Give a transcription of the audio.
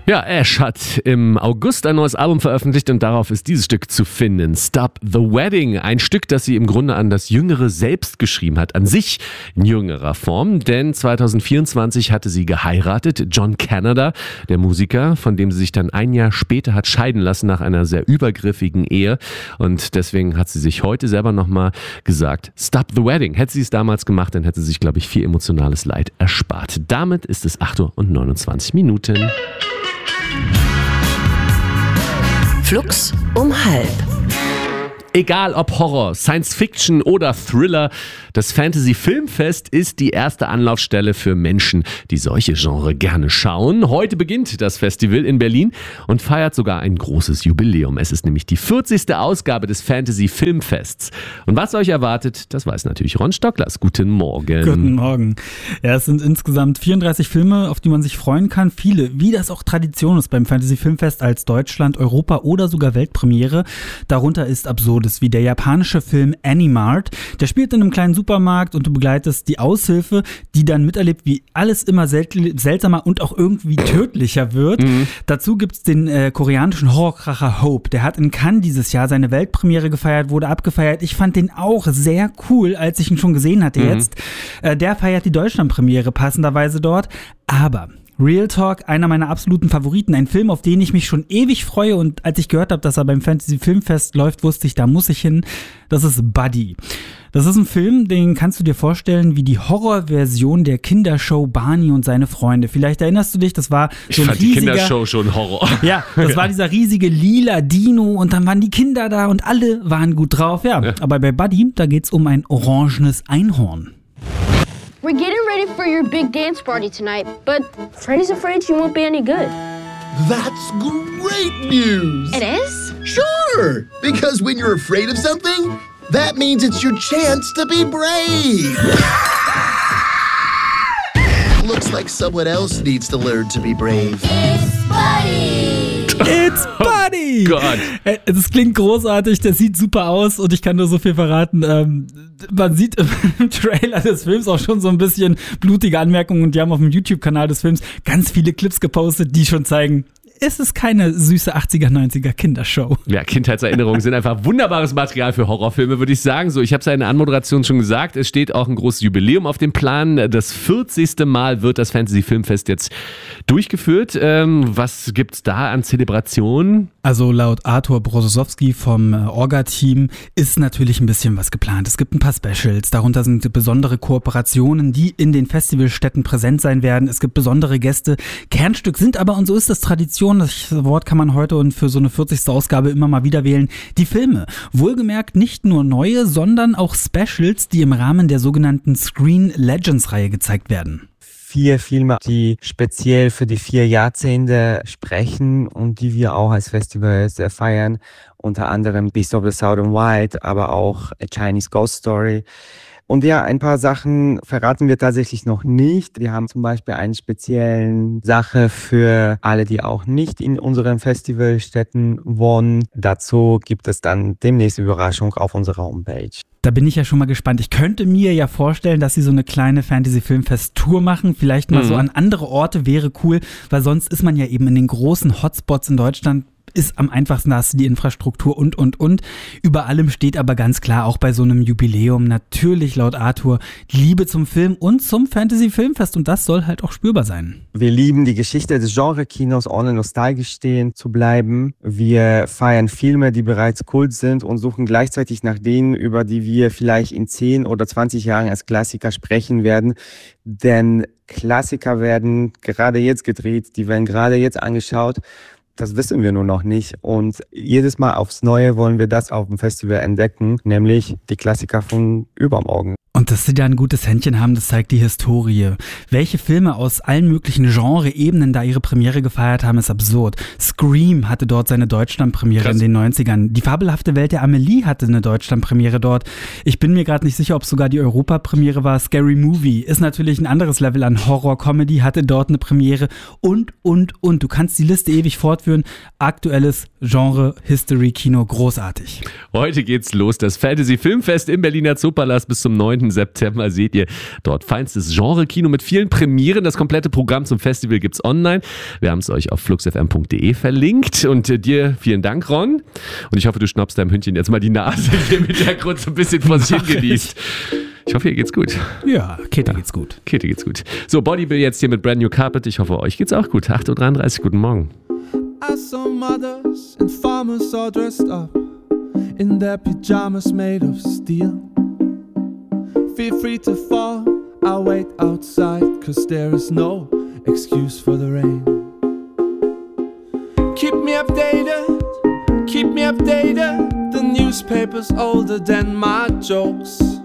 Ja, Ash hat im August ein neues Album veröffentlicht und darauf ist dieses Stück zu finden. Stop the Wedding. Ein Stück, das sie im Grunde an das Jüngere selbst geschrieben hat. An sich in jüngerer Form, denn 2024 hatte sie geheiratet. John Canada, der Musiker, von dem sie sich dann ein Jahr später hat scheiden lassen nach einer sehr übergriffigen Ehe. Und deswegen hat sie sich heute selber nochmal gesagt, Stop the Wedding. Hätte sie es damals gemacht, dann hätte sie sich, glaube ich, viel emotionales Leid erspart. Damit ist es 8:29. Flux um 12:30. Egal ob Horror, Science Fiction oder Thriller, das Fantasy Filmfest ist die erste Anlaufstelle für Menschen, die solche Genre gerne schauen. Heute beginnt das Festival in Berlin und feiert sogar ein großes Jubiläum. Es ist nämlich die 40. Ausgabe des Fantasy Filmfests. Und was euch erwartet, das weiß natürlich Ron Stocklers. Guten Morgen. Guten Morgen. Ja, es sind insgesamt 34 Filme, auf die man sich freuen kann. Viele, wie das auch Tradition ist beim Fantasy Filmfest als Deutschland, Europa oder sogar Weltpremiere. Darunter ist Absurdes wie der japanische Film Animart. Der spielt in einem kleinen Supermarkt und du begleitest die Aushilfe, die dann miterlebt, wie alles immer seltsamer und auch irgendwie tödlicher wird. Dazu gibt's den koreanischen Horrorkracher Hope. Der hat in Cannes dieses Jahr seine Weltpremiere gefeiert, wurde abgefeiert. Ich fand den auch sehr cool, als ich ihn schon gesehen hatte jetzt. Der feiert die Deutschlandpremiere passenderweise dort. Aber Real Talk, einer meiner absoluten Favoriten, ein Film, auf den ich mich schon ewig freue und als ich gehört habe, dass er beim Fantasy Filmfest läuft, wusste ich, da muss ich hin. Das ist Buddy. Das ist ein Film, den kannst du dir vorstellen wie die Horrorversion der Kindershow Barney und seine Freunde. Vielleicht erinnerst du dich, das war so ein riesiger... Ich fand die Kindershow schon Horror. Ja, das war dieser riesige lila Dino und dann waren die Kinder da und alle waren gut drauf. Ja. Aber bei Buddy, da geht's um ein orangenes Einhorn. We're getting ready for your big dance party tonight, but Freddy's afraid she won't be any good. That's great news! It is? Sure! Because when you're afraid of something, that means it's your chance to be brave! Looks like someone else needs to learn to be brave. It's Buddy! It's Buddy! Oh Gott. Das klingt großartig, der sieht super aus und ich kann nur so viel verraten. Man sieht im Trailer des Films auch schon so ein bisschen blutige Anmerkungen und die haben auf dem YouTube-Kanal des Films ganz viele Clips gepostet, die schon zeigen, es ist keine süße 80er, 90er Kindershow. Ja, Kindheitserinnerungen sind einfach wunderbares Material für Horrorfilme, würde ich sagen. So, ich habe es ja in der Anmoderation schon gesagt, es steht auch ein großes Jubiläum auf dem Plan. Das 40. Mal wird das Fantasy Filmfest jetzt durchgeführt. Was gibt's da an Zelebrationen? Also laut Arthur Brosowski vom Orga-Team ist natürlich ein bisschen was geplant. Es gibt ein paar Specials, darunter sind besondere Kooperationen, die in den Festivalstätten präsent sein werden. Es gibt besondere Gäste. Kernstück sind aber, und so ist das Tradition, das Wort kann man heute und für so eine 40. Ausgabe immer mal wieder wählen, die Filme. Wohlgemerkt nicht nur neue, sondern auch Specials, die im Rahmen der sogenannten Screen Legends-Reihe gezeigt werden. 4 Filme, die speziell für die 4 Jahrzehnte sprechen und die wir auch als Festival sehr feiern. Unter anderem Beast of the Southern Wild, aber auch A Chinese Ghost Story. Und ja, ein paar Sachen verraten wir tatsächlich noch nicht. Wir haben zum Beispiel eine spezielle Sache für alle, die auch nicht in unseren Festivalstätten wohnen. Dazu gibt es dann demnächst Überraschung auf unserer Homepage. Da bin ich ja schon mal gespannt. Ich könnte mir ja vorstellen, dass sie so eine kleine Fantasy-Filmfest-Tour machen. Vielleicht mal so an andere Orte wäre cool, weil sonst ist man ja eben in den großen Hotspots in Deutschland. Ist am einfachsten, da hast du die Infrastruktur und. Über allem steht aber ganz klar, auch bei so einem Jubiläum, natürlich laut Arthur, Liebe zum Film und zum Fantasy-Filmfest und das soll halt auch spürbar sein. Wir lieben die Geschichte des Genre-Kinos, ohne nostalgisch stehen zu bleiben. Wir feiern Filme, die bereits Kult sind und suchen gleichzeitig nach denen, über die wir vielleicht in 10 oder 20 Jahren als Klassiker sprechen werden. Denn Klassiker werden gerade jetzt gedreht, die werden gerade jetzt angeschaut. Das wissen wir nur noch nicht und jedes Mal aufs Neue wollen wir das auf dem Festival entdecken, nämlich die Klassiker von übermorgen. Und dass sie da ein gutes Händchen haben, das zeigt die Historie. Welche Filme aus allen möglichen Genre-Ebenen da ihre Premiere gefeiert haben, ist absurd. Scream hatte dort seine Deutschlandpremiere in den 90ern. Die fabelhafte Welt der Amelie hatte eine Deutschlandpremiere dort. Ich bin mir gerade nicht sicher, ob es sogar die Europapremiere war. Scary Movie ist natürlich ein anderes Level an Horror-Comedy, hatte dort eine Premiere und. Du kannst die Liste ewig fortführen. Aktuelles Genre, History, Kino, großartig. Heute geht's los. Das Fantasy Filmfest im Berliner Zoopalast bis zum 9. 9. September seht ihr dort feinstes Genre-Kino mit vielen Premieren. Das komplette Programm zum Festival gibt's online. Wir haben es euch auf fluxfm.de verlinkt. Und dir vielen Dank, Ron. Und ich hoffe, du schnappst deinem Hündchen jetzt mal die Nase hier im Hintergrund so ein bisschen vor sich hingenießt. Ich hoffe, ihr geht's gut. Ja, Käthe geht's gut. Käthe geht's gut. So, Bodybill jetzt hier mit Brand New Carpet. Ich hoffe, euch geht's auch gut. 8.33 Uhr, guten Morgen. I saw mothers and farmers all dressed up in their pajamas made of steel. Feel free to fall, I'll wait outside, 'cause there is no excuse for the rain. Keep me updated, the newspaper's older than my jokes.